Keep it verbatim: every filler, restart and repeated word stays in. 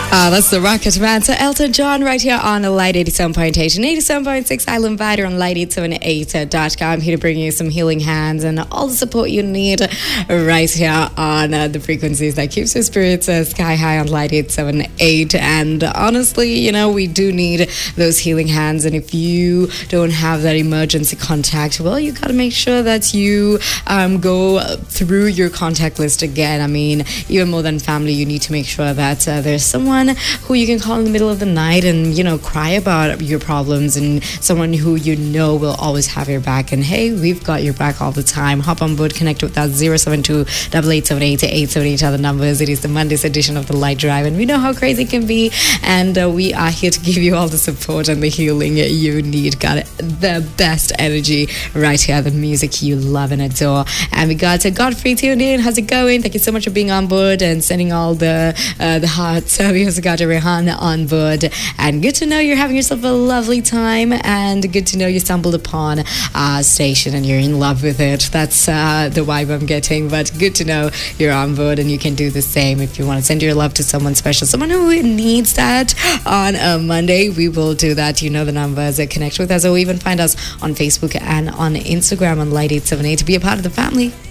Uh, that's the Rocket Man. So Elton John right here on Light eighty-seven point eight and eighty-seven point six Island Vider on light eight seven eight dot com. Here to bring you some healing hands and all the support you need right here on uh, the frequencies that keeps your spirits uh, sky high on Light eight seven eight. And honestly, you know, we do need those healing hands. And if you don't have that emergency contact, well, you got to make sure that you um, go through your contact list again. I mean, even more than family, you need to make sure that uh, there's someone who you can call in the middle of the night and, you know, cry about your problems, and someone who you know will always have your back. And hey, we've got your back all the time. Hop on board, connect with us. zero seven two eight eight seven eight eight seven eight are the numbers. It is the Monday's edition of the Light Drive, and we know how crazy it can be, and uh, we are here to give you all the support and the healing you need. Got the best energy right here, the music you love and adore. And we got uh, Godfrey tuned in. How's it going? Thank you so much for being on board and sending all the uh, the hearts. Uh, we also got Rehan on board, and good to know you're having yourself a lovely time, and good to know you stumbled upon our station and you're in love with it. That's uh, the vibe I'm getting, but good to know you're on board, and you can do the same if you want to send your love to someone special, someone who needs that on a Monday. We will do that. You know the numbers. Connect with us, or even find us on Facebook and on Instagram on Light eight seven eight to be a part of the family.